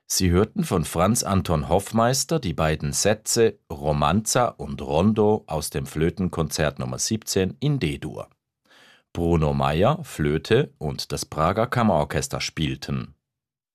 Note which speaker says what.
Speaker 1: Sie hörten von Franz Anton Hoffmeister die beiden Sätze Romanza und Rondo aus dem Flötenkonzert Nr. 17 in D-Dur. Bruno Meyer, Flöte und das Prager Kammerorchester spielten